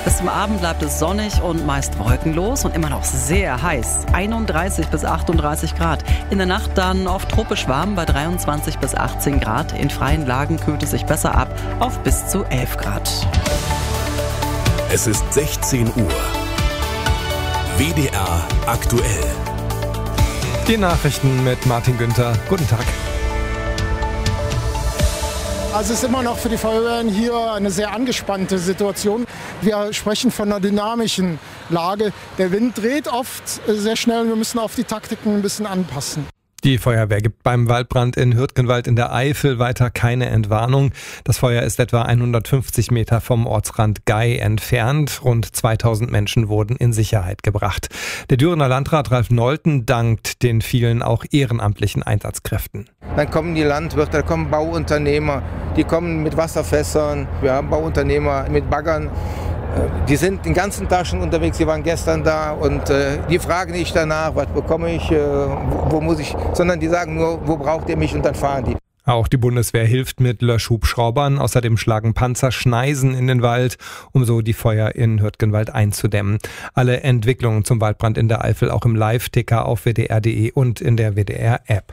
Bis zum Abend bleibt es sonnig und meist wolkenlos und immer noch sehr heiß. 31 bis 38 Grad. In der Nacht dann oft tropisch warm bei 23 bis 18 Grad. In freien Lagen kühlt es sich besser ab auf bis zu 11 Grad. Es ist 16 Uhr. WDR aktuell. Die Nachrichten mit Martin Günther. Guten Tag. Also es ist immer noch für die Feuerwehren hier eine sehr angespannte Situation. Wir sprechen von einer dynamischen Lage. Der Wind dreht oft sehr schnell und wir müssen auf die Taktiken ein bisschen anpassen. Die Feuerwehr gibt beim Waldbrand in Hürtgenwald in der Eifel weiter keine Entwarnung. Das Feuer ist etwa 150 Meter vom Ortsrand Gei entfernt. Rund 2000 Menschen wurden in Sicherheit gebracht. Der Dürener Landrat Ralf Nolten dankt den vielen auch ehrenamtlichen Einsatzkräften. Dann kommen die Landwirte, da kommen Bauunternehmer, die kommen mit Wasserfässern, wir haben Bauunternehmer mit Baggern. Die sind den ganzen Tag schon unterwegs, die waren gestern da und die fragen nicht danach, was bekomme ich, wo muss ich, sondern die sagen nur, wo braucht ihr mich und dann fahren die. Auch die Bundeswehr hilft mit Löschhubschraubern. Außerdem schlagen Panzer Schneisen in den Wald, um so die Feuer in Hürtgenwald einzudämmen. Alle Entwicklungen zum Waldbrand in der Eifel auch im Live-Ticker auf wdr.de und in der WDR-App.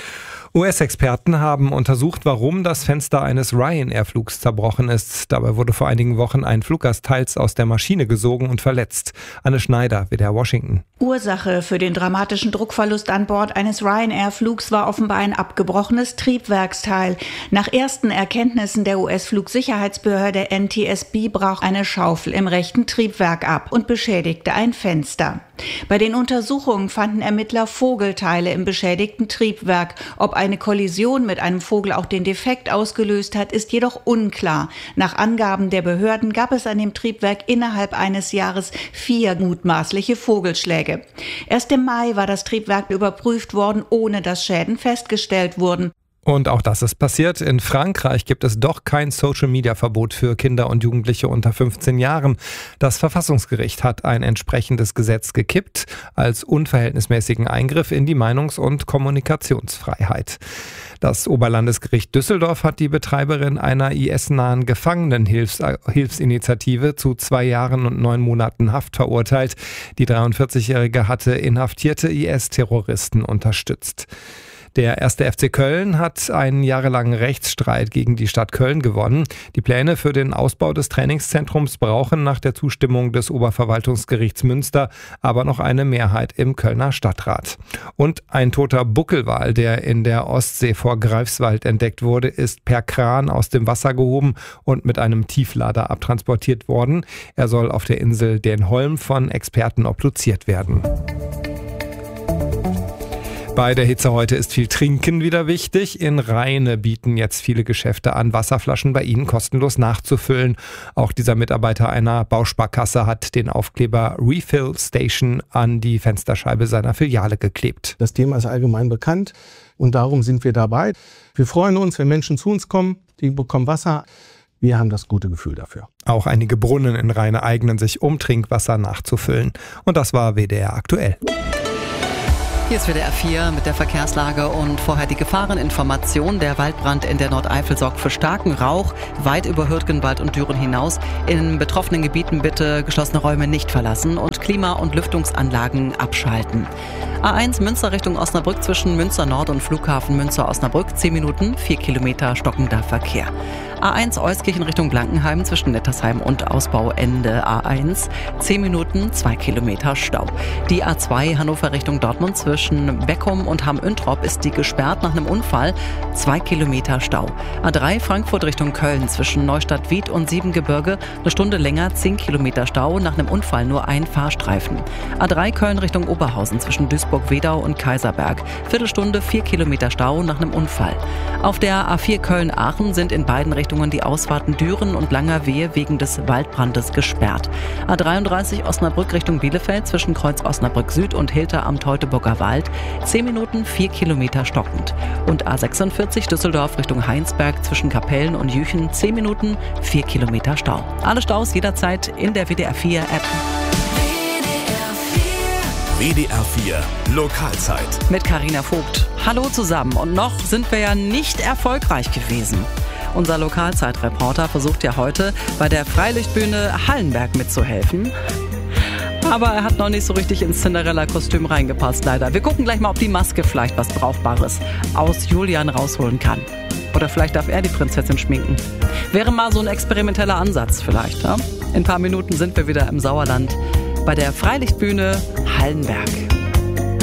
US-Experten haben untersucht, warum das Fenster eines Ryanair-Flugs zerbrochen ist. Dabei wurde vor einigen Wochen ein Fluggast teils aus der Maschine gesogen und verletzt. Anne Schneider, WDR Washington. Ursache für den dramatischen Druckverlust an Bord eines Ryanair-Flugs war offenbar ein abgebrochenes Triebwerksteil. Nach ersten Erkenntnissen der US-Flugsicherheitsbehörde NTSB brach eine Schaufel im rechten Triebwerk ab und beschädigte ein Fenster. Bei den Untersuchungen fanden Ermittler Vogelteile im beschädigten Triebwerk. Ob eine Kollision mit einem Vogel auch den Defekt ausgelöst hat, ist jedoch unklar. Nach Angaben der Behörden gab es an dem Triebwerk innerhalb eines Jahres 4 mutmaßliche Vogelschläge. Erst im Mai war das Triebwerk überprüft worden, ohne dass Schäden festgestellt wurden. Und auch das ist passiert. In Frankreich gibt es doch kein Social-Media-Verbot für Kinder und Jugendliche unter 15 Jahren. Das Verfassungsgericht hat ein entsprechendes Gesetz gekippt als unverhältnismäßigen Eingriff in die Meinungs- und Kommunikationsfreiheit. Das Oberlandesgericht Düsseldorf hat die Betreiberin einer IS-nahen Gefangenenhilfsinitiative zu 2 Jahren und 9 Monaten Haft verurteilt. Die 43-Jährige hatte inhaftierte IS-Terroristen unterstützt. Der 1. FC Köln hat einen jahrelangen Rechtsstreit gegen die Stadt Köln gewonnen. Die Pläne für den Ausbau des Trainingszentrums brauchen nach der Zustimmung des Oberverwaltungsgerichts Münster aber noch eine Mehrheit im Kölner Stadtrat. Und ein toter Buckelwal, der in der Ostsee vor Greifswald entdeckt wurde, ist per Kran aus dem Wasser gehoben und mit einem Tieflader abtransportiert worden. Er soll auf der Insel Denholm von Experten obduziert werden. Bei der Hitze heute ist viel Trinken wieder wichtig. In Rheine bieten jetzt viele Geschäfte an, Wasserflaschen bei ihnen kostenlos nachzufüllen. Auch dieser Mitarbeiter einer Bausparkasse hat den Aufkleber Refill Station an die Fensterscheibe seiner Filiale geklebt. Das Thema ist allgemein bekannt und darum sind wir dabei. Wir freuen uns, wenn Menschen zu uns kommen, die bekommen Wasser. Wir haben das gute Gefühl dafür. Auch einige Brunnen in Rheine eignen sich, um Trinkwasser nachzufüllen. Und das war WDR aktuell. Hier ist WDR 4 mit der Verkehrslage und vorher die Gefahreninformation. Der Waldbrand in der Nordeifel sorgt für starken Rauch, weit über Hürtgenwald und Düren hinaus. In betroffenen Gebieten bitte geschlossene Räume nicht verlassen und Klima- und Lüftungsanlagen abschalten. A1 Münster Richtung Osnabrück zwischen Münster Nord und Flughafen Münster-Osnabrück 10 Minuten, 4 Kilometer stockender Verkehr. A1 Euskirchen Richtung Blankenheim zwischen Nettersheim und Ausbauende A1 10 Minuten, 2 Kilometer Stau. Die A2 Hannover Richtung Dortmund zwischen Beckum und Hamm-Üntrop ist die gesperrt nach einem Unfall, 2 Kilometer Stau. A3 Frankfurt Richtung Köln zwischen Neustadt-Wied und Siebengebirge 1 Stunde länger, 10 Kilometer Stau, nach einem Unfall nur ein Fahrstreifen. A3 Köln Richtung Oberhausen zwischen Duisburg-Wedau und Kaiserberg, Viertelstunde, 4 Kilometer Stau nach einem Unfall. Auf der A4 Köln-Aachen sind in beiden Richtungen die Ausfahrten Düren und Langerwehe wegen des Waldbrandes gesperrt. A33 Osnabrück Richtung Bielefeld zwischen Kreuz Osnabrück Süd und Hilter am Teutoburger Wald 10 Minuten, 4 Kilometer stockend. Und A46 Düsseldorf Richtung Heinsberg zwischen Kapellen und Jüchen 10 Minuten, 4 Kilometer Stau. Alle Staus jederzeit in der WDR 4 App. WDR 4 Lokalzeit. Mit Carina Vogt. Hallo zusammen. Und noch sind wir ja nicht erfolgreich gewesen. Unser Lokalzeitreporter versucht ja heute bei der Freilichtbühne Hallenberg mitzuhelfen. Aber er hat noch nicht so richtig ins Cinderella-Kostüm reingepasst, leider. Wir gucken gleich mal, ob die Maske vielleicht was Brauchbares aus Julian rausholen kann. Oder vielleicht darf er die Prinzessin schminken. Wäre mal so ein experimenteller Ansatz vielleicht. Ja? In ein paar Minuten sind wir wieder im Sauerland bei der Freilichtbühne Hallenberg.